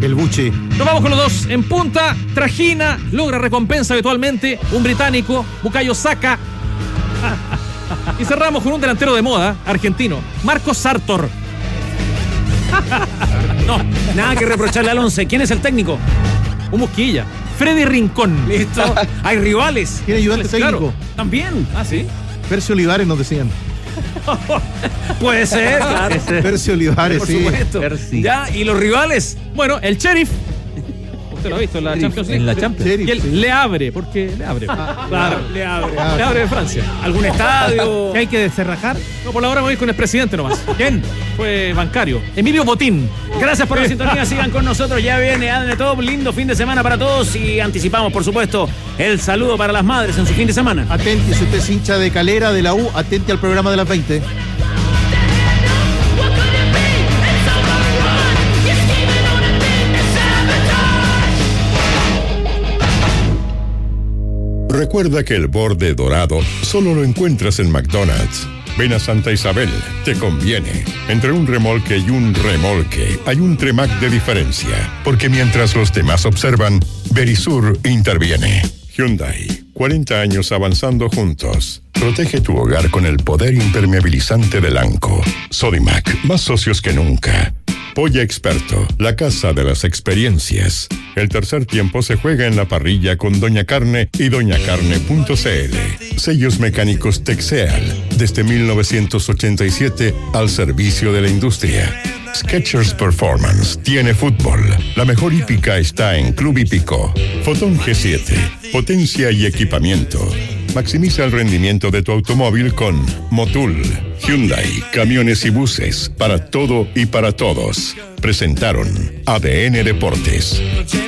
El Buche. Nos vamos con los dos en punta. Trajina logra recompensa habitualmente. Un británico, Bukayo Saka. Y cerramos con un delantero de moda, argentino, Marcos Sartor. No, nada que reprocharle al 11. ¿Quién es el técnico? Un Mosquilla. Freddy Rincón. Listo. Hay rivales. ¿Quién ayudante técnico? Claro. También. Ah, sí. Percio Olivares nos decían. Puede ser, claro. Percio Olivares, Por sí. supuesto. Percy. Ya, ¿y los rivales? Bueno, el Sheriff. Usted lo ha visto en la Champions League. En la Champions. Sheriff, Y él sí. le abre, porque le abre. Claro, le abre. Le abre de Francia. ¿Algún estadio? ¿Qué hay que descerrajar? No, por la hora me voy con el presidente nomás. ¿Quién? Fue bancario. Emilio Botín. Gracias por la sintonía, sigan con nosotros, ya viene ADN Top, lindo fin de semana para todos y anticipamos, por supuesto, el saludo para las madres en su fin de semana. Atenti, si usted es hincha de Calera, de la U, atenti al programa de las 20. Recuerda que el borde dorado solo lo encuentras en McDonald's. Ven a Santa Isabel, te conviene. Entre un remolque y un remolque hay un Tremac de diferencia, porque mientras los demás observan, Verisur interviene. Hyundai, 40 años avanzando juntos. Protege tu hogar con el poder impermeabilizante del ANCO. Sodimac, más socios que nunca. Polla Experto, la casa de las experiencias. El tercer tiempo se juega en la parrilla con Doña Carne y doñacarne.cl. Sellos mecánicos Texeal, desde 1987 al servicio de la industria. Skechers Performance tiene fútbol. La mejor hípica está en Club Hípico. Fotón G7, potencia y equipamiento. Maximiza el rendimiento de tu automóvil con Motul. Hyundai, camiones y buses, para todo y para todos. Presentaron ADN Deportes.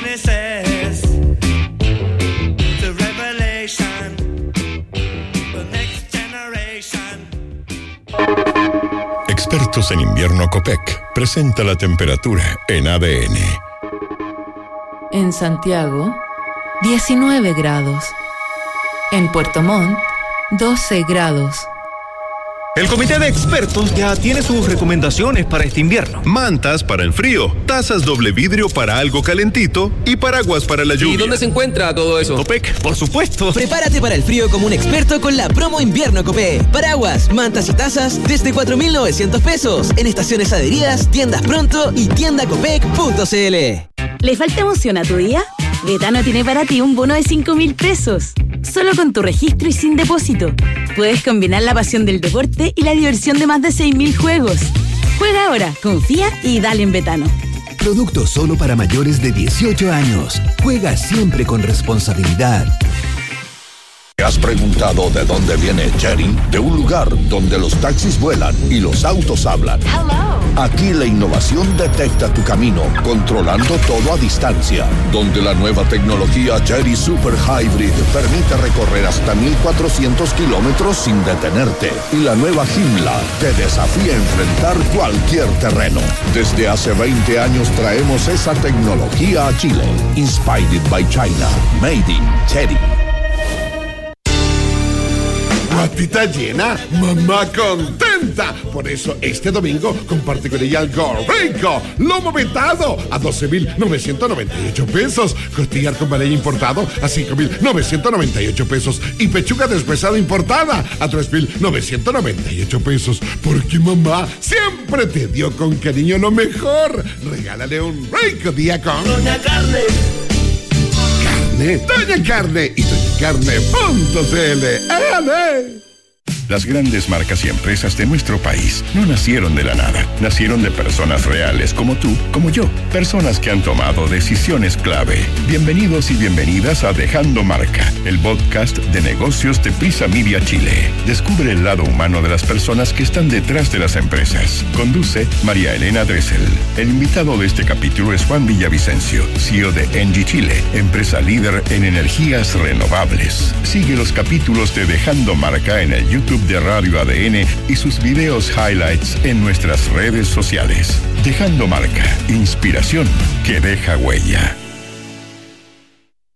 Expertos en invierno Copec presenta la temperatura en ADN. En Santiago, 19 grados. En Puerto Montt, 12 grados. El comité de expertos ya tiene sus recomendaciones para este invierno. Mantas para el frío, tazas doble vidrio para algo calentito y paraguas para la lluvia. ¿Y dónde se encuentra todo eso? Copec, por supuesto. Prepárate para el frío como un experto con la promo invierno Copec. Paraguas, mantas y tazas desde 4.900 pesos en estaciones adheridas, tiendas pronto y tiendacopec.cl. ¿Le falta emoción a tu día? Betano tiene para ti un bono de 5.000 pesos. Solo con tu registro y sin depósito. Puedes combinar la pasión del deporte y la diversión de más de 6.000 juegos. Juega ahora, confía y dale en Betano. Producto solo para mayores de 18 años. Juega siempre con responsabilidad. ¿Te has preguntado de dónde viene Chery? De un lugar donde los taxis vuelan y los autos hablan. Aquí la innovación detecta tu camino, controlando todo a distancia. Donde la nueva tecnología Chery Super Hybrid permite recorrer hasta 1.400 kilómetros sin detenerte. Y la nueva Joomla te desafía a enfrentar cualquier terreno. Desde hace 20 años traemos esa tecnología a Chile. Inspired by China. Made in Chery. Guatita llena, mamá contenta. Por eso este domingo comparte con ella algo rico. Lomo vetado a 12.998 pesos. Costillar con valella importado a 5.998 pesos. Y pechuga deshuesada importada a 3.998 pesos. Porque mamá siempre te dio con cariño lo mejor. Regálale un rico día con Doña Carne. Doña Carne y doñacarne.cl. ¡Ale! Las grandes marcas y empresas de nuestro país no nacieron de la nada. Nacieron de personas reales como tú, como yo. Personas que han tomado decisiones clave. Bienvenidos y bienvenidas a Dejando Marca, el podcast de negocios de Prisa Media Chile. Descubre el lado humano de las personas que están detrás de las empresas. Conduce María Elena Dressel. El invitado de este capítulo es Juan Villavicencio, CEO de Engie Chile, empresa líder en energías renovables. Sigue los capítulos de Dejando Marca en el YouTube de Radio ADN y sus videos highlights en nuestras redes sociales. Dejando Marca, inspiración que deja huella.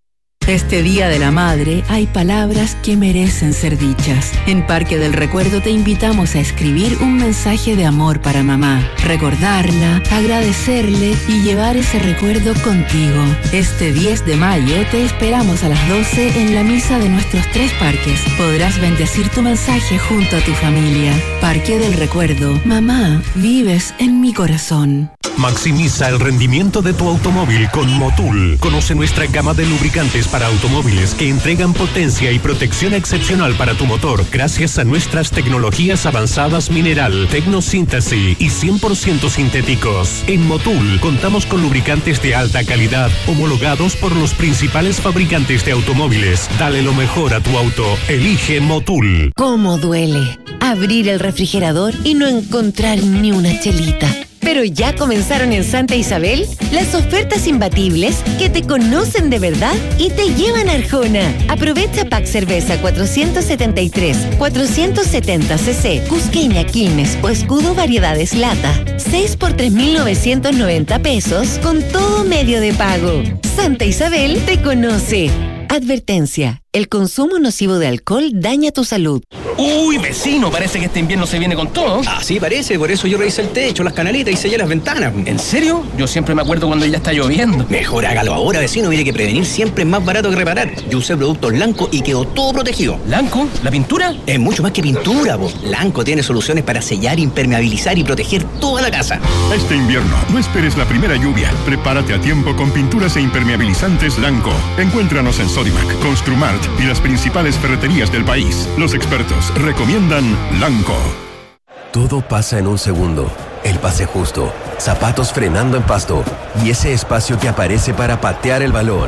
Este Día de la Madre hay palabras que merecen ser dichas. En Parque del Recuerdo te invitamos a escribir un mensaje de amor para mamá, recordarla, agradecerle y llevar ese recuerdo contigo. Este 10 de mayo te esperamos a las 12 en la misa de nuestros 3 parques. Podrás bendecir tu mensaje junto a tu familia. Parque del Recuerdo. Mamá, vives en mi corazón. Maximiza el rendimiento de tu automóvil con Motul. Conoce nuestra gama de lubricantes para automóviles que entregan potencia y protección excepcional para tu motor gracias a nuestras tecnologías avanzadas mineral, tecnosíntesis y 100% sintéticos. En Motul contamos con lubricantes de alta calidad homologados por los principales fabricantes de automóviles. Dale lo mejor a tu auto. Elige Motul. ¿Cómo duele abrir el refrigerador y no encontrar ni una chelita? Pero ya comenzaron en Santa Isabel las ofertas imbatibles que te conocen de verdad y te llevan a Arjona. Aprovecha Pack Cerveza 473, 470 cc, Cusqueña, Quilmes o Escudo Variedades Lata. 6 por 3.990 pesos con todo medio de pago. Santa Isabel te conoce. Advertencia. El consumo nocivo de alcohol daña tu salud. Uy, vecino, parece que este invierno se viene con todo. Así parece, por eso yo revisé el techo, las canaletas y sellé las ventanas. ¿En serio? Yo siempre me acuerdo cuando ya está lloviendo. Mejor hágalo ahora, vecino. Mire que prevenir siempre es más barato que reparar. Yo usé productos Lanco y quedó todo protegido. ¿Lanco? ¿La pintura? Es mucho más que pintura, po. Lanco tiene soluciones para sellar, impermeabilizar y proteger toda la casa. Este invierno, no esperes la primera lluvia. Prepárate a tiempo con pinturas e impermeabilizantes Lanco. Encuéntranos en Sodimac, Construmart y las principales ferreterías del país. Los expertos recomiendan Lanco. Todo pasa en un segundo. El pase justo, zapatos frenando en pasto y ese espacio que aparece para patear el balón.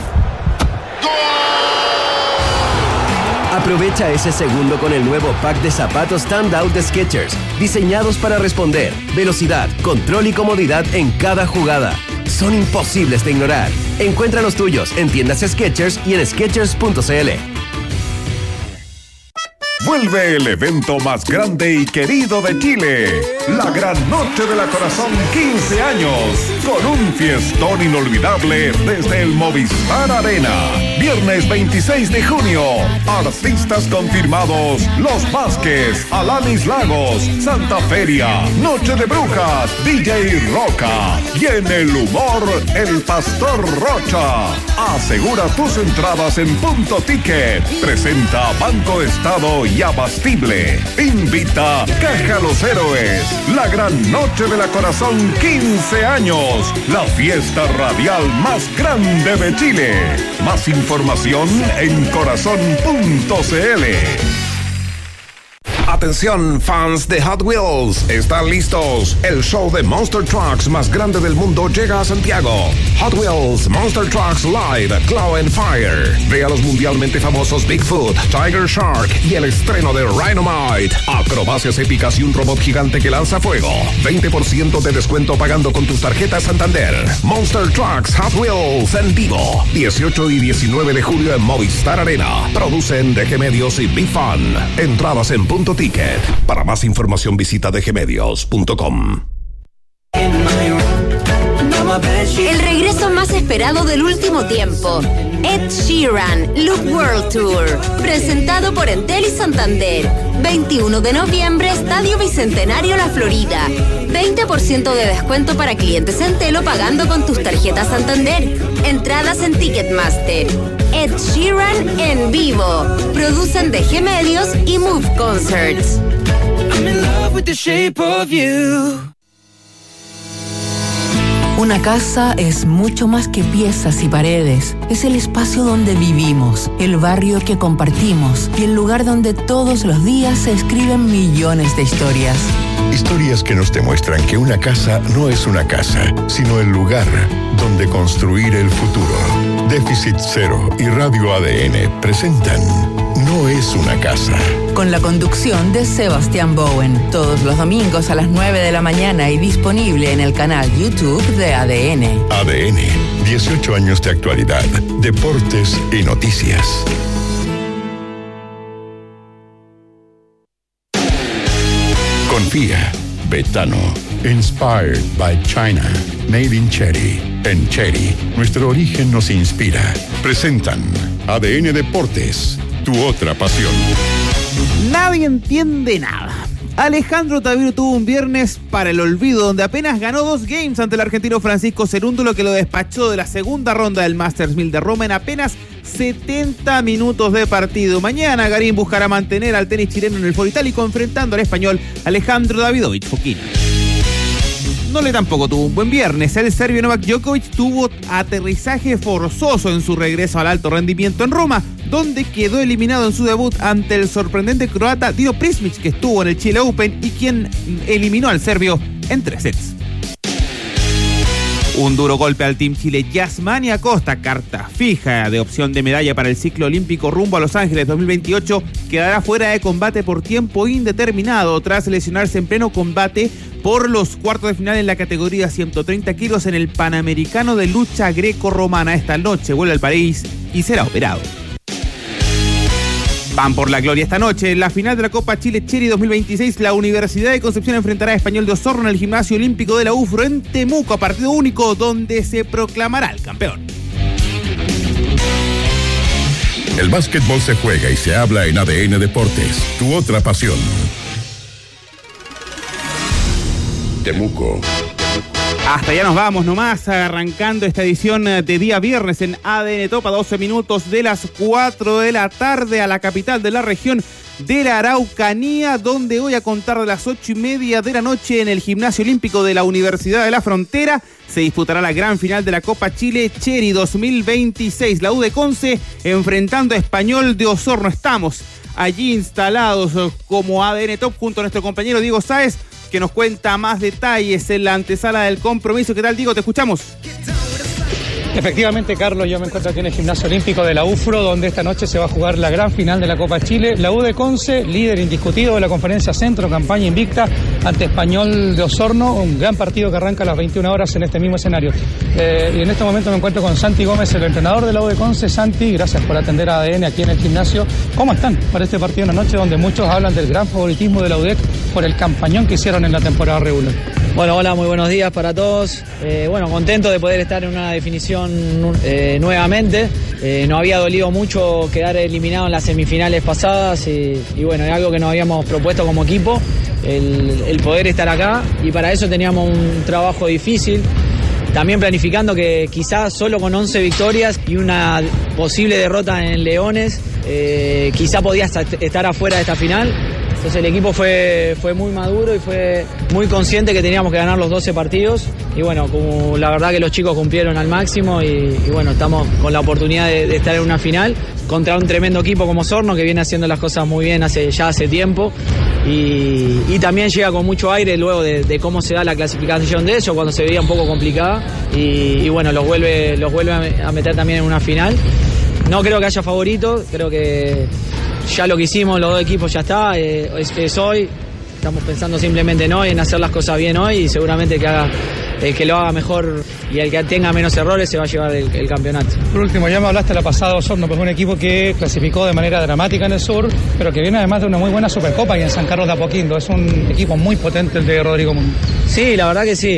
Aprovecha ese segundo con el nuevo pack de zapatos Standout de Skechers, diseñados para responder, velocidad, control y comodidad en cada jugada. Son imposibles de ignorar. Encuentra los tuyos en tiendas Skechers y en Skechers.cl. Vuelve el evento más grande y querido de Chile, la Gran Noche de la Corazón 15 años, con un fiestón inolvidable desde el Movistar Arena. Viernes 26 de junio, artistas confirmados, Los Vázquez, Alanis Lagos, Santa Feria, Noche de Brujas, DJ Roca y en el humor, el Pastor Rocha. Asegura tus entradas en Punto Ticket. Presenta Banco Estado y Abastible. Invita Caja Los Héroes. La Gran Noche de la Corazón 15 años. La fiesta radial más grande de Chile. Más información en corazón.cl. Atención, fans de Hot Wheels, ¿están listos? El show de Monster Trucks más grande del mundo llega a Santiago. Hot Wheels Monster Trucks Live Claw and Fire. Ve a los mundialmente famosos Bigfoot, Tiger Shark y el estreno de Rhinomite. Acrobacias épicas y un robot gigante que lanza fuego. 20% de descuento pagando con tus tarjetas Santander. Monster Trucks Hot Wheels en vivo. 18 y 19 de julio en Movistar Arena. Producen DG Medios y Be Fun. Entradas en Punto Ticket. Para más información visita dgmedios.com. El regreso más esperado del último tiempo. Ed Sheeran Look World Tour, presentado por Entel y Santander. 21 de noviembre, Estadio Bicentenario La Florida. 20% de descuento para clientes Entel o pagando con tus tarjetas Santander. Entradas en Ticketmaster. Ed Sheeran en vivo. Producen DG Medios y Move Concerts. I'm in love with the shape of you. Una casa es mucho más que piezas y paredes. Es el espacio donde vivimos, el barrio que compartimos y el lugar donde todos los días se escriben millones de historias. Historias que nos demuestran que una casa no es una casa, sino el lugar donde construir el futuro. Déficit Cero y Radio ADN presentan No es una casa. Con la conducción de Sebastián Bowen. Todos los domingos a las 9 de la mañana y disponible en el canal YouTube de ADN. ADN, 18 años de actualidad, deportes y noticias. Confía, Betano. Inspired by China. Made in Cherry. En Cherry, nuestro origen nos inspira. Presentan ADN Deportes, tu otra pasión. Nadie entiende nada. Alejandro Taviro tuvo un viernes para el olvido, donde apenas ganó 2 games ante el argentino Francisco Cerúndulo, que lo despachó de la segunda ronda del Masters 1000 de Roma en apenas 70 minutos de partido. Mañana Garín buscará mantener al tenis chileno en el Foro Itálico, enfrentando al español Alejandro Davidovich Fokina. Nole tampoco tuvo un buen viernes. El serbio Novak Djokovic tuvo aterrizaje forzoso en su regreso al alto rendimiento en Roma, donde quedó eliminado en su debut ante el sorprendente croata Dino Prismic, que estuvo en el Chile Open y quien eliminó al serbio en 3 sets. Un duro golpe al Team Chile. Yasmani Acosta, carta fija de opción de medalla para el ciclo olímpico rumbo a Los Ángeles 2028, quedará fuera de combate por tiempo indeterminado tras lesionarse en pleno combate por los cuartos de final en la categoría 130 kilos en el Panamericano de Lucha Greco-Romana. Esta noche vuelve al París y será operado. Van por la gloria esta noche. En la final de la Copa Chile Cherry 2026, la Universidad de Concepción enfrentará a Español de Osorno en el Gimnasio Olímpico de la UFRO en Temuco, a partido único donde se proclamará el campeón. El básquetbol se juega y se habla en ADN Deportes, tu otra pasión. Temuco. Hasta allá nos vamos nomás, arrancando esta edición de día viernes en ADN Top, a 12 minutos de las 4 de la tarde, a la capital de la región de la Araucanía, donde voy a contar de las 8:30 de la noche en el Gimnasio Olímpico de la Universidad de la Frontera. Se disputará la gran final de la Copa Chile Cherry 2026. La U de Conce enfrentando a Español de Osorno. Estamos allí instalados como ADN Top junto a nuestro compañero Diego Sáez, que nos cuenta más detalles en la antesala del compromiso. ¿Qué tal, Diego? Te escuchamos. Efectivamente, Carlos, yo me encuentro aquí en el Gimnasio Olímpico de la UFRO, donde esta noche se va a jugar la gran final de la Copa Chile. La U de Conce, líder indiscutido de la Conferencia Centro, campaña invicta ante Español de Osorno, un gran partido que arranca a las 21 horas en este mismo escenario. Y en este momento me encuentro con Santi Gómez, el entrenador de la U de Conce. Santi, gracias por atender a ADN aquí en el gimnasio. ¿Cómo están para este partido en la noche donde muchos hablan del gran favoritismo de la UDEC por el campañón que hicieron en la temporada regular? Bueno, hola, muy buenos días para todos. Contento de poder estar en una definición nuevamente. Nos había dolido mucho quedar eliminado en las semifinales pasadas y bueno, es algo que nos habíamos propuesto como equipo, el poder estar acá, y para eso teníamos un trabajo difícil. También planificando que quizás solo con 11 victorias y una posible derrota en Leones, quizá podía estar afuera de esta final. Entonces el equipo fue muy maduro y fue muy consciente que teníamos que ganar los 12 partidos. Y bueno, como la verdad que los chicos cumplieron al máximo y bueno, estamos con la oportunidad de estar en una final contra un tremendo equipo como Osorno, que viene haciendo las cosas muy bien hace tiempo. Y también llega con mucho aire luego de cómo se da la clasificación de ellos, cuando se veía un poco complicada. Y bueno, los vuelve a meter también en una final. No creo que haya favorito, creo que ya lo que hicimos los dos equipos ya está, es hoy. Estamos pensando simplemente en hacer las cosas bien hoy, y seguramente el que lo haga mejor y el que tenga menos errores se va a llevar el campeonato. Por último, ya me hablaste la pasada Osorno, pues un equipo que clasificó de manera dramática en el sur, pero que viene además de una muy buena Supercopa y en San Carlos de Apoquindo. Es un equipo muy potente el de Rodrigo Mundo. Sí, la verdad que sí.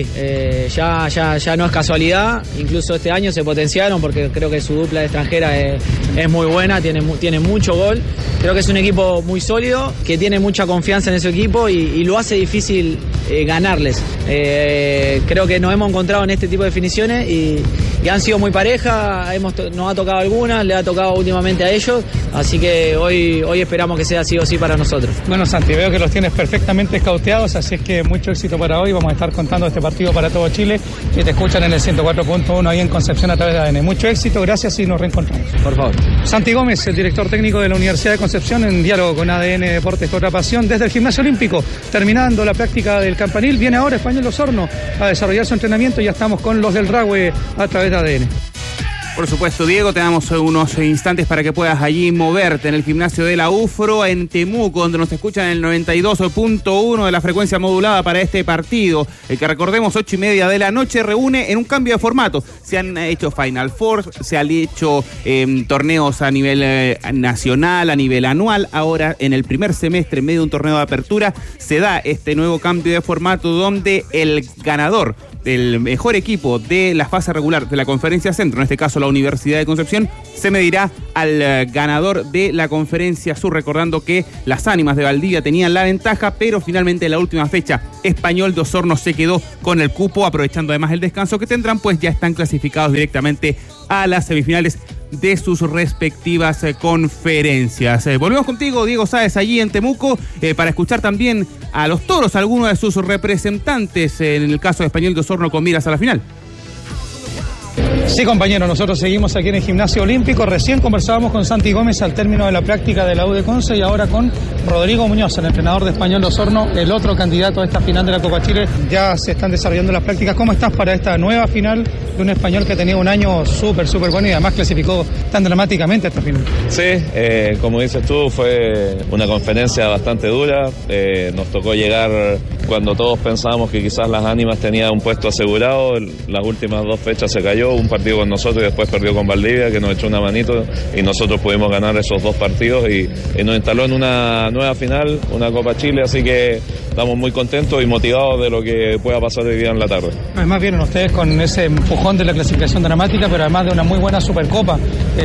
Ya no es casualidad. Incluso este año se potenciaron porque creo que su dupla de extranjera es muy buena, tiene mucho gol. Creo que es un equipo muy sólido, que tiene mucha confianza en ese equipo y lo hace difícil ganarles. Creo que nos hemos encontrado en este tipo de definiciones y han sido muy pareja. Nos ha tocado algunas, le ha tocado últimamente a ellos, así que hoy esperamos que sea sí o sí para nosotros. Bueno, Santi, veo que los tienes perfectamente escauteados, así es que mucho éxito para hoy. Vamos a estar contando este partido para todo Chile y te escuchan en el 104.1 ahí en Concepción a través de ADN. Mucho éxito, gracias y nos reencontramos. Por favor. Santi Gómez, el director técnico de la Universidad de Concepción, en diálogo con ADN Deportes, otra pasión, desde el Gimnasio Olímpico, terminando la práctica del campanil. Viene ahora Español de Osorno a desarrollar su entrenamiento y ya estamos con los del Rahue a través de ADN. Por supuesto, Diego, te damos unos instantes para que puedas allí moverte en el gimnasio de la UFRO en Temuco, donde nos escuchan en el 92.1 de la frecuencia modulada para este partido. El que recordemos, 8:30 de la noche, reúne en un cambio de formato. Se han hecho Final Four, se han hecho torneos a nivel nacional, a nivel anual. Ahora, en el primer semestre, en medio de un torneo de apertura, se da este nuevo cambio de formato donde el ganador del mejor equipo de la fase regular de la Conferencia Centro, en este caso la Universidad de Concepción, se medirá al ganador de la Conferencia Sur, recordando que las Ánimas de Valdivia tenían la ventaja, pero finalmente en la última fecha Español de Osorno se quedó con el cupo, aprovechando además el descanso que tendrán, pues ya están clasificados directamente a las semifinales de sus respectivas conferencias. Volvemos contigo, Diego Sáez, allí en Temuco, para escuchar también a los Toros, algunos de sus representantes, en el caso de Español de Osorno, con miras a la final. Sí, compañero, nosotros seguimos aquí en el Gimnasio Olímpico. Recién conversábamos con Santi Gómez al término de la práctica de la U de Conce y ahora con Rodrigo Muñoz, el entrenador de Español de Osorno, el otro candidato a esta final de la Copa Chile. Ya se están desarrollando las prácticas. ¿Cómo estás para esta nueva final de un Español que tenía un año súper bueno y además clasificó tan dramáticamente a esta final? Sí, como dices tú, fue una conferencia bastante dura. Nos tocó llegar cuando todos pensábamos que quizás las Ánimas tenían un puesto asegurado. Las últimas 2 fechas se cayó, un partido con nosotros y después perdió con Valdivia, que nos echó una manito, y nosotros pudimos ganar esos 2 partidos y nos instaló en una nueva final, una Copa Chile, así que estamos muy contentos y motivados de lo que pueda pasar hoy día en la tarde. Además vienen ustedes con ese empujón de la clasificación dramática, pero además de una muy buena Supercopa,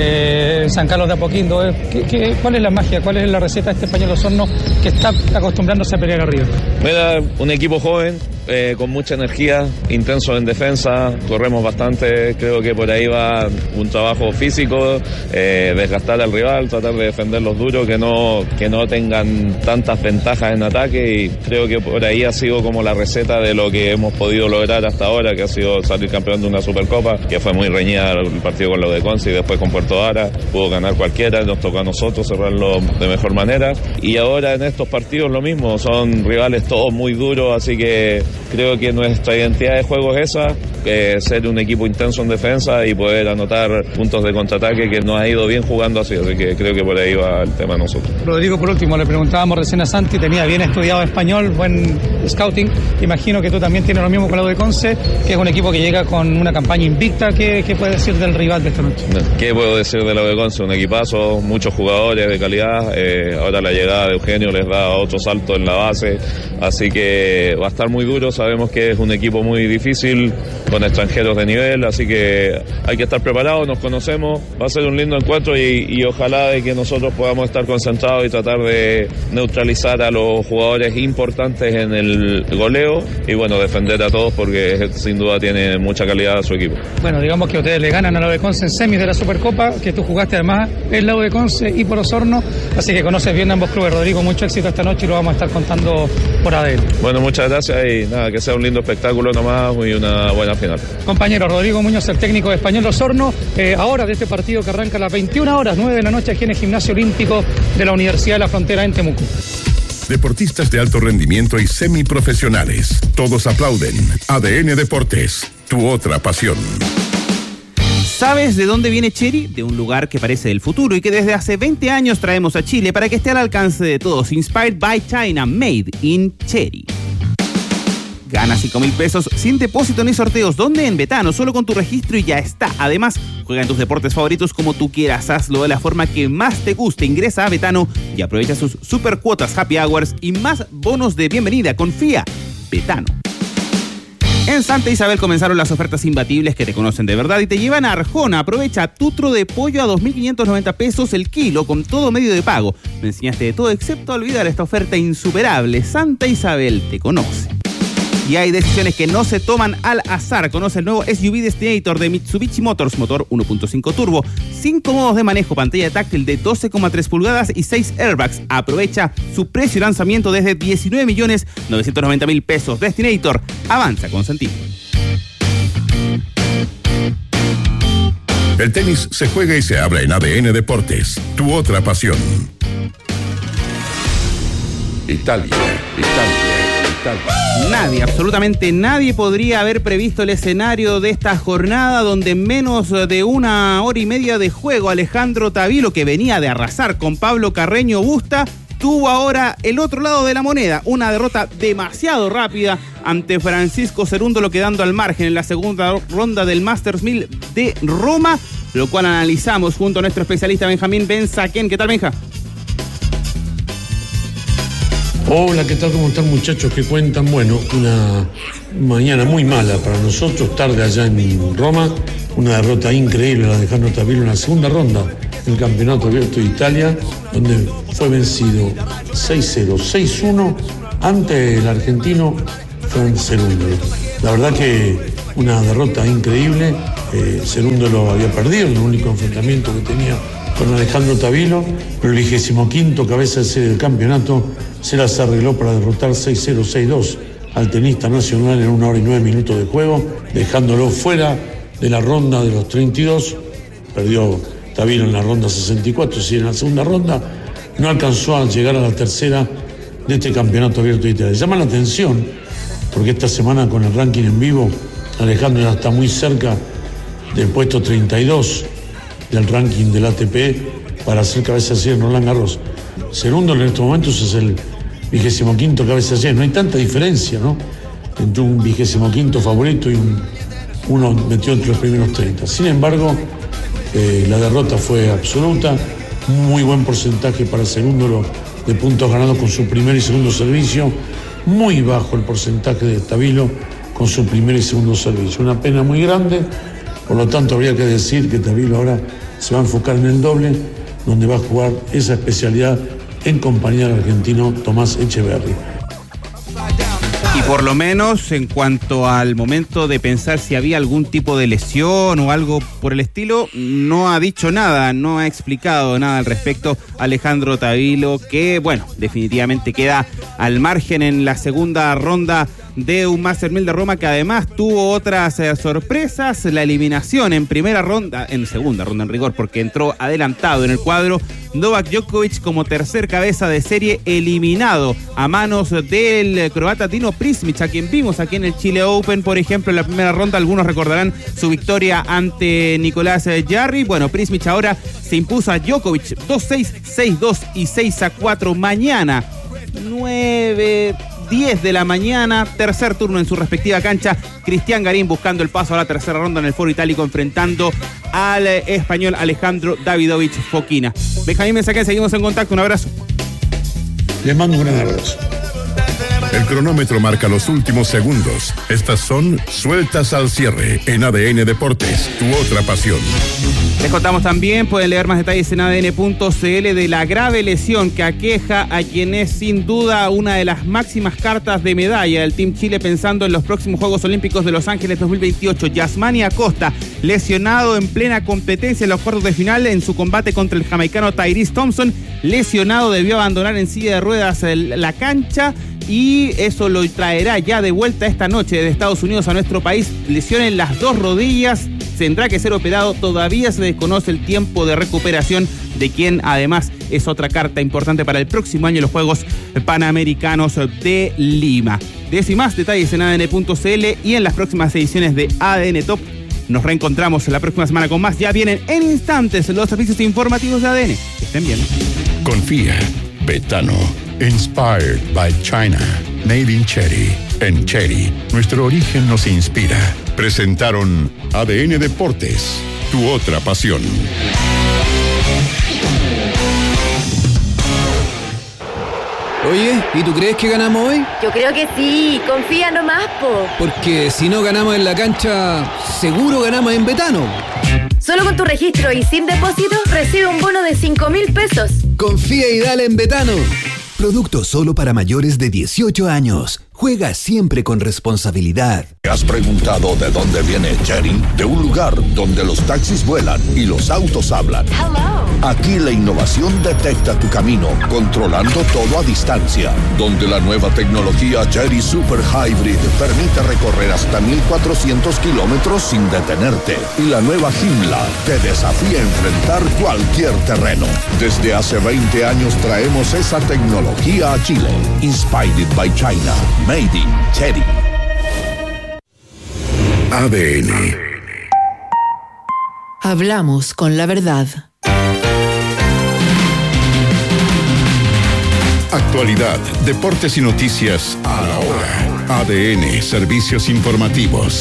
San Carlos de Apoquindo. ¿Cuál es la magia, cuál es la receta de este Español de Osorno que está acostumbrándose a pelear arriba? Mira, un equipo joven, con mucha energía, intenso en defensa, corremos bastante, creo que por ahí va un trabajo físico, desgastar al rival, tratar de defenderlos duros, que no tengan tantas ventajas en ataque, y creo que por ahí ha sido como la receta de lo que hemos podido lograr hasta ahora, que ha sido salir campeón de una Supercopa, que fue muy reñida el partido con los de Conce y después con Puerto Vara, pudo ganar cualquiera, nos tocó a nosotros cerrarlo de mejor manera, y ahora en estos partidos lo mismo, son rivales todos muy duros, así que creo que nuestra identidad de juego es esa, ser un equipo intenso en defensa y poder anotar puntos de contraataque, que nos ha ido bien jugando así que creo que por ahí va el tema de nosotros. Rodrigo, por último, le preguntábamos recién a Santi, tenía bien estudiado español, buen scouting, imagino que tú también tienes lo mismo con la U de Conce, que es un equipo que llega con una campaña invicta. ¿Qué puedes decir del rival de esta noche? ¿Qué puedo decir de la U de Conce? Un equipazo, muchos jugadores de calidad, ahora la llegada de Eugenio les da otro salto en la base, así que va a estar muy duro, sabemos que es un equipo muy difícil, con extranjeros de nivel, así que hay que estar preparados, nos conocemos, va a ser un lindo encuentro y ojalá de que nosotros podamos estar concentrados y tratar de neutralizar a los jugadores importantes en el goleo y bueno, defender a todos porque sin duda tiene mucha calidad su equipo. Bueno, digamos que ustedes le ganan a la U de Conce en semis de la Supercopa, que tú jugaste además en la U de Conce y por Osorno, así que conoces bien ambos clubes. Rodrigo, mucho éxito esta noche y lo vamos a estar contando por ADN. Bueno, muchas gracias y nada, que sea un lindo espectáculo nomás y una buena final. Compañero Rodrigo Muñoz, el técnico de Español de Osorno, ahora de este partido que arranca a las 21 horas, 9 de la noche aquí en el Gimnasio Olímpico de la Universidad de la Frontera en Temuco. Deportistas de alto rendimiento y semiprofesionales, todos aplauden. ADN Deportes, tu otra pasión. ¿Sabes de dónde viene Chery? De un lugar que parece del futuro y que desde hace 20 años traemos a Chile para que esté al alcance de todos. Inspired by China, made in Chery. Gana 5.000 pesos sin depósito ni sorteos. ¿Dónde? En Betano, solo con tu registro y ya está. Además, juega en tus deportes favoritos como tú quieras. Hazlo de la forma que más te guste. Ingresa a Betano y aprovecha sus super cuotas, happy hours y más bonos de bienvenida. Confía, Betano. En Santa Isabel comenzaron las ofertas imbatibles que te conocen de verdad y te llevan a Arjona. Aprovecha tutro de pollo a 2.590 pesos el kilo con todo medio de pago. Me enseñaste de todo excepto olvidar esta oferta insuperable. Santa Isabel te conoce. Y hay decisiones que no se toman al azar. Conoce el nuevo SUV Destinator de Mitsubishi Motors, motor 1.5 turbo, 5 modos de manejo, pantalla táctil de 12,3 pulgadas y 6 airbags. Aprovecha su precio y lanzamiento desde 19.990.000 pesos. Destinator, avanza con sentido. El tenis se juega y se habla en ADN Deportes, tu otra pasión. Italia. estar. Nadie, absolutamente nadie podría haber previsto el escenario de esta jornada donde en menos de 1 hora y media de juego Alejandro Tavilo, que venía de arrasar con Pablo Carreño Busta, tuvo ahora el otro lado de la moneda, una derrota demasiado rápida ante Francisco Cerúndolo, quedando al margen en la segunda ronda del Masters 1000 de Roma, lo cual analizamos junto a nuestro especialista Benjamín Ben-Saken. ¿Qué tal, Benja? Hola, ¿qué tal? ¿Cómo están, muchachos? ¿Qué cuentan? Bueno, una mañana muy mala para nosotros, tarde allá en Roma, una derrota increíble de Alejandro Tavilo en la segunda ronda del Campeonato Abierto de Italia, donde fue vencido 6-0, 6-1 ante el argentino Fran Cerúndolo. La verdad que una derrota increíble. Cerúndolo había perdido el único enfrentamiento que tenía con Alejandro Tavilo, pero el 25º cabeza de serie del campeonato se las arregló para derrotar 6-0, 6-2 al tenista nacional en 1 hora y 9 minutos de juego, dejándolo fuera de la ronda de los 32. Perdió Tavilo en la ronda 64, es decir, en la segunda ronda no alcanzó a llegar a la tercera de este Campeonato Abierto de Italia. Llama la atención porque esta semana con el ranking en vivo, Alejandro ya está muy cerca del puesto 32 del ranking del ATP para hacer cabeza de serie en Roland Garros. Cerúndolo en estos momentos es el 25º cabeza de serie. No hay tanta diferencia, ¿no?, entre un 25º favorito y uno metió entre los primeros 30. Sin embargo, la derrota fue absoluta. Muy buen porcentaje para Cerúndolo de puntos ganados con su primer y segundo servicio. Muy bajo el porcentaje de Tavilo con su primer y segundo servicio. Una pena muy grande. Por lo tanto, habría que decir que Tavilo ahora se va a enfocar en el doble, donde va a jugar esa especialidad en compañía del argentino Tomás Echeverry. Y por lo menos en cuanto al momento de pensar si había algún tipo de lesión o algo por el estilo, no ha dicho nada, no ha explicado nada al respecto Alejandro Tavilo, que bueno, definitivamente queda al margen en la segunda ronda de un Masters 1000 de Roma, que además tuvo otras sorpresas. La eliminación en segunda ronda en rigor, porque entró adelantado en el cuadro Novak Djokovic como tercer cabeza de serie, eliminado a manos del croata Dino Prismic, a quien vimos aquí en el Chile Open, por ejemplo, en la primera ronda. Algunos recordarán su victoria ante Nicolás Jarry. Bueno, Prismic ahora se impuso a Djokovic 2-6, 6-2 y 6-4. Mañana 9:10 de la mañana, tercer turno en su respectiva cancha, Cristian Garín buscando el paso a la tercera ronda en el Foro Itálico, enfrentando al español Alejandro Davidovich Fokina. Benjamín Ben-Saken, seguimos en contacto, un abrazo. Les mando un gran abrazo. El cronómetro marca los últimos segundos. Estas son Sueltas al Cierre en ADN Deportes, tu otra pasión. Les contamos también, pueden leer más detalles en adn.cl, de la grave lesión que aqueja a quien es sin duda una de las máximas cartas de medalla del Team Chile pensando en los próximos Juegos Olímpicos de Los Ángeles 2028. Yasmani Acosta, lesionado en plena competencia en los cuartos de final en su combate contra el jamaicano Tyrese Thompson. Lesionado, debió abandonar en silla de ruedas la cancha, y eso lo traerá ya de vuelta esta noche desde Estados Unidos a nuestro país. Lesión en las dos rodillas, tendrá que ser operado. Todavía se desconoce el tiempo de recuperación de quien además es otra carta importante para el próximo año en los Juegos Panamericanos de Lima. De eso y más detalles en adn.cl y en las próximas ediciones de ADN Top. Nos reencontramos la próxima semana con más. Ya vienen en instantes los servicios informativos de ADN. Que estén bien. Confía, Betano. Inspired by China. Made in Cherry. En Cherry, nuestro origen nos inspira. Presentaron ADN Deportes, tu otra pasión. Oye, ¿y tú crees que ganamos hoy? Yo creo que sí, confía nomás, po. Porque si no ganamos en la cancha, seguro ganamos en Betano. Solo con tu registro y sin depósito, recibe un bono de 5.000 pesos. Confía y dale en Betano. Producto solo para mayores de 18 años. Juega siempre con responsabilidad. ¿Te has preguntado de dónde viene Cherry? De un lugar donde los taxis vuelan y los autos hablan. Hello. Aquí la innovación detecta tu camino, controlando todo a distancia. Donde la nueva tecnología Cherry Super Hybrid permite recorrer hasta 1.400 kilómetros sin detenerte. Y la nueva Joomla te desafía a enfrentar cualquier terreno. Desde hace 20 años traemos esa tecnología a Chile. Inspired by China. Made in Cherry. ADN. Hablamos con la verdad. Actualidad, deportes y noticias a la hora. ADN, servicios informativos.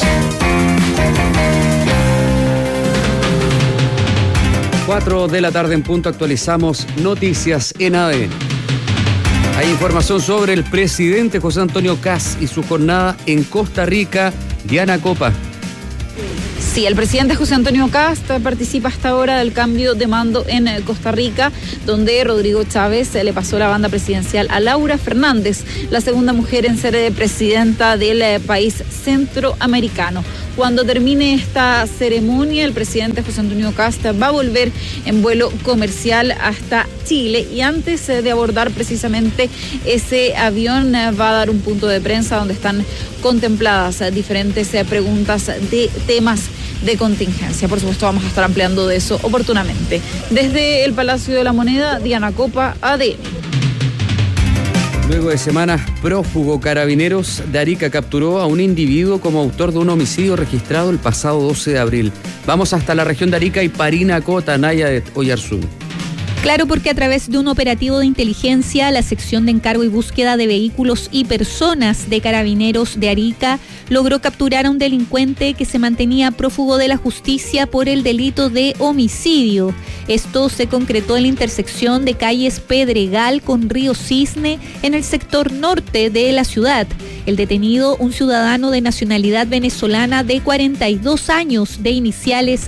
4 de la tarde en punto, actualizamos noticias en ADN. Hay información sobre el presidente José Antonio Kast y su jornada en Costa Rica. Diana Copa. Sí, el presidente José Antonio Kast participa hasta ahora del cambio de mando en Costa Rica, donde Rodrigo Chávez le pasó la banda presidencial a Laura Fernández, la segunda mujer en ser presidenta del país centroamericano. Cuando termine esta ceremonia, el presidente José Antonio Kast va a volver en vuelo comercial hasta Chile y antes de abordar precisamente ese avión va a dar un punto de prensa donde están contempladas diferentes preguntas de temas de contingencia. Por supuesto, vamos a estar ampliando de eso oportunamente. Desde el Palacio de la Moneda, Diana Copa, ADN. Luego de semanas prófugo, Carabineros de Arica capturó a un individuo como autor de un homicidio registrado el pasado 12 de abril. Vamos hasta la región de Arica y Parinacota, Nayadet Oyarzún. Claro, porque a través de un operativo de inteligencia, la sección de encargo y búsqueda de vehículos y personas de Carabineros de Arica logró capturar a un delincuente que se mantenía prófugo de la justicia por el delito de homicidio. Esto se concretó en la intersección de calles Pedregal con Río Cisne en el sector norte de la ciudad. El detenido, un ciudadano de nacionalidad venezolana de 42 años, de iniciales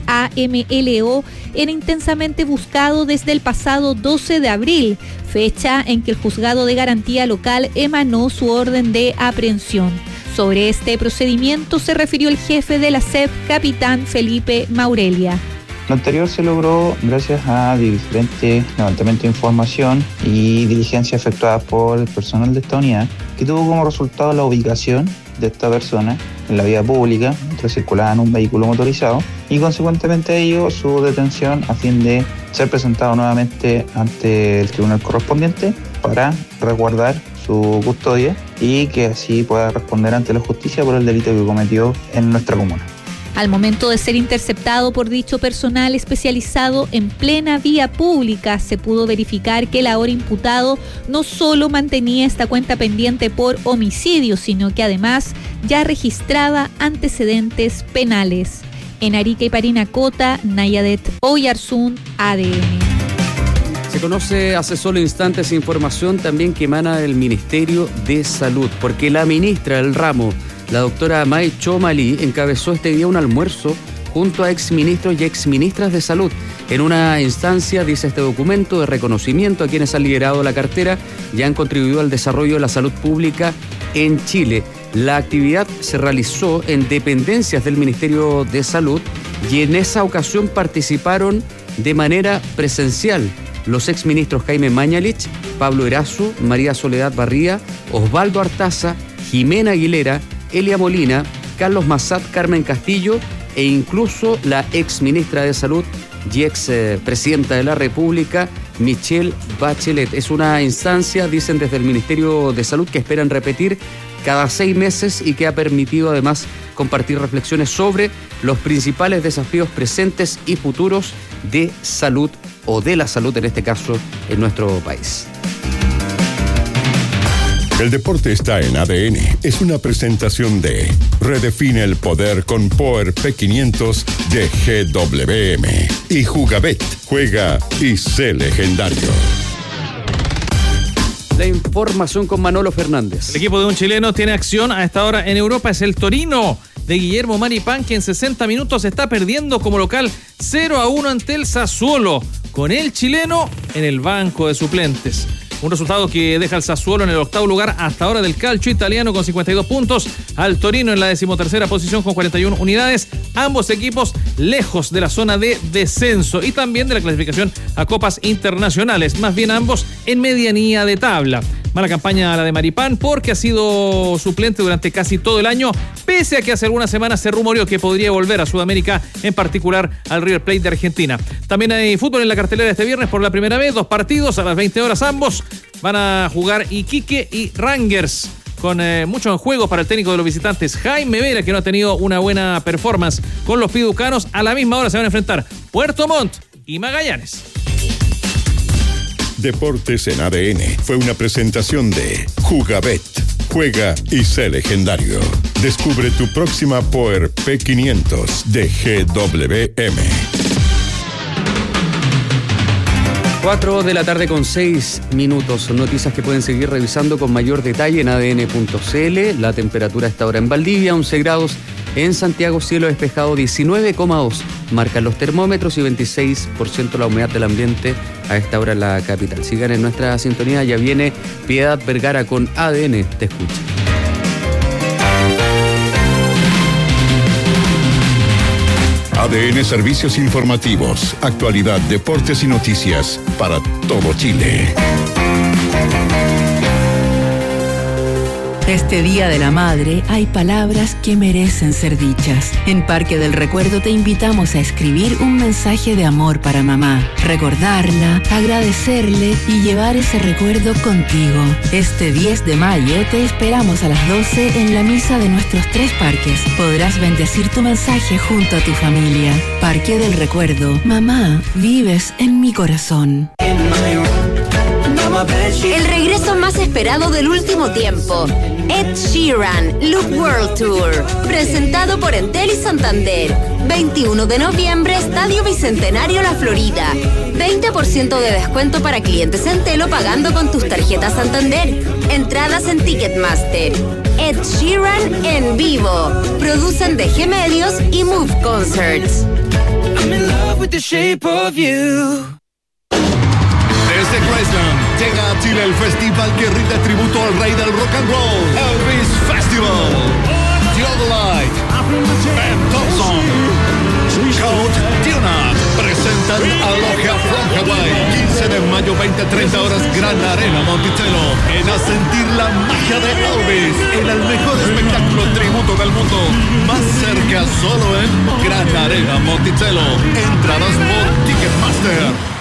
AMLO, era intensamente buscado desde el pasado 12 de abril, fecha en que el juzgado de garantía local emanó su orden de aprehensión. Sobre este procedimiento se refirió el jefe de la SEP, capitán Felipe Maurelia. Lo anterior se logró gracias a diferentes levantamientos de información y diligencias efectuadas por el personal de esta unidad, que tuvo como resultado la ubicación de esta persona en la vía pública, mientras circulaba en un vehículo motorizado, y consecuentemente a ello su detención a fin de ser presentado nuevamente ante el tribunal correspondiente para resguardar su custodia y que así pueda responder ante la justicia por el delito que cometió en nuestra comuna. Al momento de ser interceptado por dicho personal especializado en plena vía pública, se pudo verificar que el ahora imputado no solo mantenía esta cuenta pendiente por homicidio, sino que además ya registraba antecedentes penales. En Arica y Parinacota, Nayadet Oyarzún, ADN. Se conoce hace solo instantes información también que emana del Ministerio de Salud, porque la ministra del ramo, la doctora May Chomalí, encabezó este día un almuerzo junto a exministros y exministras de salud. En una instancia, dice este documento, de reconocimiento a quienes han liderado la cartera y han contribuido al desarrollo de la salud pública en Chile. La actividad se realizó en dependencias del Ministerio de Salud y en esa ocasión participaron de manera presencial los exministros Jaime Mañalich, Pablo Erazo, María Soledad Barría, Osvaldo Artaza, Jimena Aguilera, Elia Molina, Carlos Massat, Carmen Castillo e incluso la ex ministra de Salud y ex presidenta de la República, Michelle Bachelet. Es una instancia, dicen desde el Ministerio de Salud, que esperan repetir cada 6 meses y que ha permitido además compartir reflexiones sobre los principales desafíos presentes y futuros de salud o de la salud en este caso en nuestro país. El deporte está en ADN. Es una presentación de Redefine el poder con Power P500 de GWM. Y Jugabet. Juega y sé legendario. La información con Manolo Fernández. El equipo de un chileno tiene acción a esta hora en Europa. Es el Torino de Guillermo Maripán, que en 60 minutos está perdiendo como local 0-1 ante el Sassuolo, con el chileno en el banco de suplentes. Un resultado que deja al Sassuolo en el 8º lugar hasta ahora del calcio italiano con 52 puntos, al Torino en la 13ª posición con 41 unidades, ambos equipos lejos de la zona de descenso y también de la clasificación a copas internacionales, más bien ambos en medianía de tabla. Mala campaña la de Maripán porque ha sido suplente durante casi todo el año, pese a que hace algunas semanas se rumoreó que podría volver a Sudamérica, en particular al River Plate de Argentina. También hay fútbol en la cartelera este viernes por la primera vez, 2 partidos a las 20 horas ambos. Van a jugar Iquique y Rangers con mucho en juego para el técnico de los visitantes, Jaime Vera, que no ha tenido una buena performance con los piducanos. A la misma hora se van a enfrentar Puerto Montt y Magallanes. Deportes en ADN fue una presentación de Jugabet. Juega y sé legendario. Descubre tu próxima Power P500 de GWM. 4 de la tarde con 6 minutos. Noticias que pueden seguir revisando con mayor detalle en adn.cl. La temperatura está ahora en Valdivia, 11 grados. En Santiago, cielo despejado, 19,2. Marcan los termómetros y 26% la humedad del ambiente a esta hora en la capital. Sigan en nuestra sintonía, ya viene Piedad Vergara con ADN Te Escucha. ADN Servicios Informativos, actualidad, deportes y noticias para todo Chile. Este Día de la Madre hay palabras que merecen ser dichas. En Parque del Recuerdo te invitamos a escribir un mensaje de amor para mamá, recordarla, agradecerle y llevar ese recuerdo contigo. Este 10 de mayo te esperamos a las 12 en la misa de nuestros 3 parques. Podrás bendecir tu mensaje junto a tu familia. Parque del Recuerdo, mamá, vives en mi corazón. El regreso más esperado del último tiempo. Ed Sheeran, Loop World Tour. Presentado por Entel y Santander. 21 de noviembre, Estadio Bicentenario La Florida. 20% de descuento para clientes Entel pagando con tus tarjetas Santander. Entradas en Ticketmaster. Ed Sheeran en vivo. Producen DG Medios y Move Concerts. I'm in love with the shape of you. Desde Graceland llega a Chile el festival que rinde tributo al rey del rock and roll, Elvis Festival. Theodolite, Ben Thompson, Count Tuna presentan Aloha from Hawaii. 15 de mayo, 20-30 horas, Gran Arena Monticello. Ven a sentir la magia de Elvis en el mejor espectáculo tributo del mundo. Más cerca solo en Gran Arena Monticello. Entradas por Ticketmaster.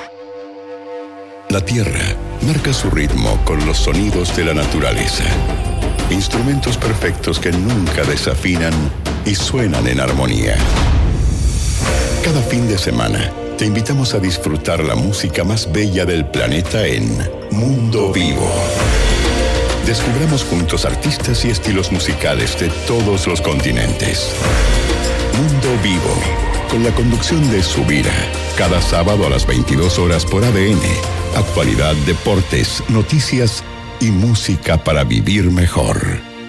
La tierra marca su ritmo con los sonidos de la naturaleza. Instrumentos perfectos que nunca desafinan y suenan en armonía. Cada fin de semana te invitamos a disfrutar la música más bella del planeta en Mundo Vivo. Descubramos juntos artistas y estilos musicales de todos los continentes. Mundo Vivo, con la conducción de Subira, cada sábado a las 22 horas por ADN. Actualidad, deportes, noticias y música para vivir mejor.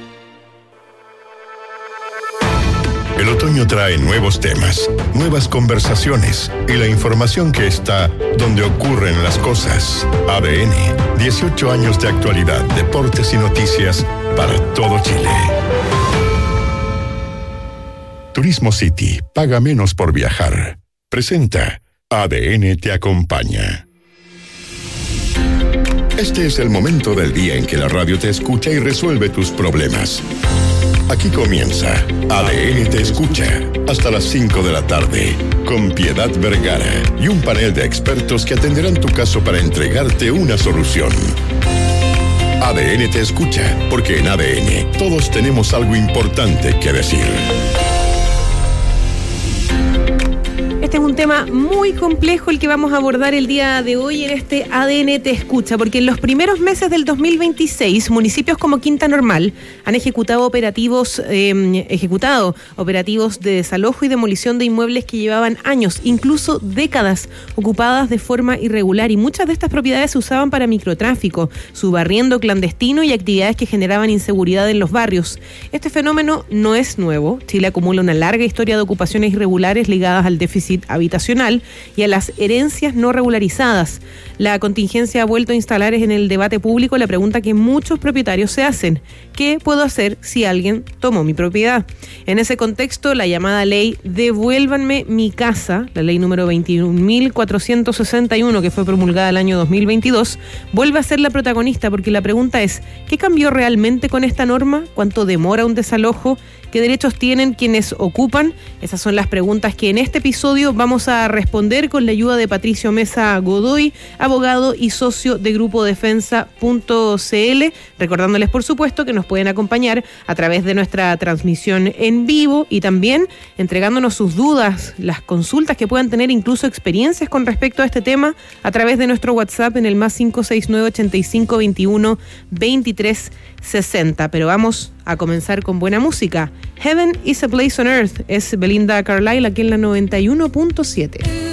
El otoño trae nuevos temas, nuevas conversaciones y la información que está donde ocurren las cosas. ADN, 18 años de actualidad, deportes y noticias para todo Chile. Turismo City, paga menos por viajar. Presenta ADN te acompaña. Este es el momento del día en que la radio te escucha y resuelve tus problemas. Aquí comienza ADN te escucha hasta las 5 de la tarde con Piedad Vergara y un panel de expertos que atenderán tu caso para entregarte una solución. ADN te escucha porque en ADN todos tenemos algo importante que decir. Este es un tema muy complejo el que vamos a abordar el día de hoy en este ADN Te Escucha, porque en los primeros meses del 2026, municipios como Quinta Normal han ejecutado operativos de desalojo y demolición de inmuebles que llevaban años, incluso décadas, ocupadas de forma irregular, y muchas de estas propiedades se usaban para microtráfico, subarriendo clandestino y actividades que generaban inseguridad en los barrios. Este fenómeno no es nuevo. Chile acumula una larga historia de ocupaciones irregulares ligadas al déficit habitacional y a las herencias no regularizadas. La contingencia ha vuelto a instalar en el debate público la pregunta que muchos propietarios se hacen: ¿qué puedo hacer si alguien tomó mi propiedad? En ese contexto, la llamada ley Devuélvanme mi casa, la ley número 21.461, que fue promulgada el año 2022, vuelve a ser la protagonista, porque la pregunta es: ¿qué cambió realmente con esta norma? ¿Cuánto demora un desalojo? ¿Qué derechos tienen quienes ocupan? Esas son las preguntas que en este episodio ello vamos a responder con la ayuda de Patricio Mesa Godoy, abogado y socio de Grupo Defensa.cl, recordándoles por supuesto que nos pueden acompañar a través de nuestra transmisión en vivo y también entregándonos sus dudas, las consultas que puedan tener, incluso experiencias con respecto a este tema, a través de nuestro WhatsApp en el más 569-8521-2360. Pero vamos a comenzar con buena música. Heaven is a Place on Earth es Belinda Carlisle aquí en la 91.7.